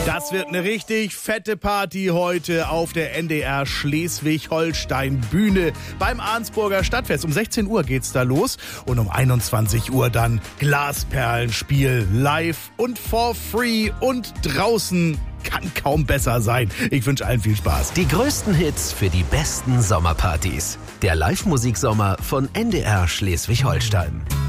Das wird eine richtig fette Party heute auf der NDR Schleswig-Holstein Bühne beim Arnsburger Stadtfest. Um 16 Uhr geht's da los und um 21 Uhr dann Glasperlenspiel live und for free und draußen. Kann kaum besser sein. Ich wünsche allen viel Spaß. Die größten Hits für die besten Sommerpartys. Der Live-Musiksommer von NDR Schleswig-Holstein.